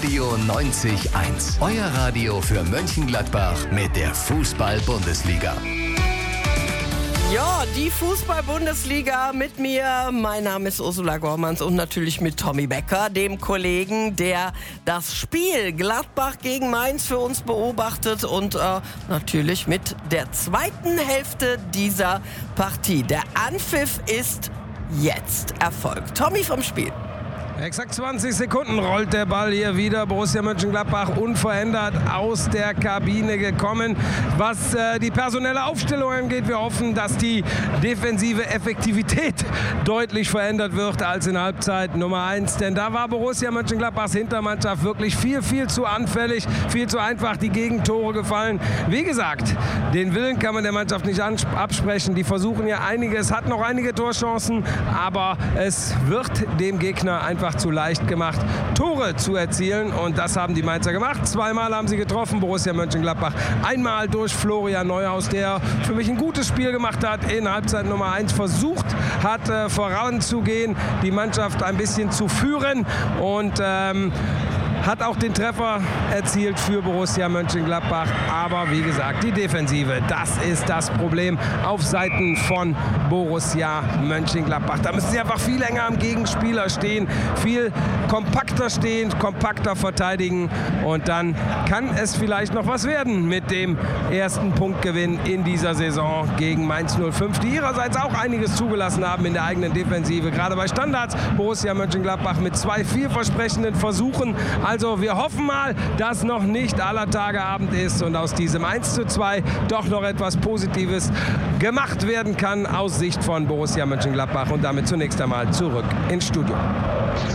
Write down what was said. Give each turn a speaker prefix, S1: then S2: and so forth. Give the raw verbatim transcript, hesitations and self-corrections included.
S1: Radio neunzig eins. Euer Radio für Mönchengladbach mit der Fußball-Bundesliga.
S2: Ja, die Fußball-Bundesliga mit mir. Mein Name ist Ursula Gormans und natürlich mit Tommy Becker, dem Kollegen, der das Spiel Gladbach gegen Mainz für uns beobachtet und äh, natürlich mit der zweiten Hälfte dieser Partie. Der Anpfiff ist jetzt erfolgt. Tommy vom Spiel.
S3: Exakt zwanzig Sekunden rollt der Ball hier wieder. Borussia Mönchengladbach unverändert aus der Kabine gekommen. Was äh, die personelle Aufstellung angeht, wir hoffen, dass die defensive Effektivität deutlich verändert wird als in Halbzeit Nummer eins. Denn da war Borussia Mönchengladbachs Hintermannschaft wirklich viel, viel zu anfällig, viel zu einfach die Gegentore gefallen. Wie gesagt, den Willen kann man der Mannschaft nicht absprechen. Die versuchen ja einiges, hat noch einige Torchancen, aber es wird dem Gegner einfach zu leicht gemacht, Tore zu erzielen, und das haben die Mainzer gemacht. Zweimal haben sie getroffen, Borussia Mönchengladbach. Einmal durch Florian Neuhaus, der für mich ein gutes Spiel gemacht hat, in Halbzeit Nummer eins versucht hat, äh, voranzugehen, die Mannschaft ein bisschen zu führen, und ähm, hat auch den Treffer erzielt für Borussia Mönchengladbach. Aber wie gesagt, die Defensive, das ist das Problem auf Seiten von Borussia Mönchengladbach. Da müssen sie einfach viel enger am Gegenspieler stehen, viel kompakter stehen, kompakter verteidigen. Und dann kann es vielleicht noch was werden mit dem ersten Punktgewinn in dieser Saison gegen Mainz null fünf, die ihrerseits auch einiges zugelassen haben in der eigenen Defensive. Gerade bei Standards, Borussia Mönchengladbach mit zwei vielversprechenden Versuchen. Also wir hoffen mal, dass noch nicht aller Tage Abend ist und aus diesem eins zu zwei doch noch etwas Positives gemacht werden kann aus Sicht von Borussia Mönchengladbach. Und damit zunächst einmal zurück ins Studio.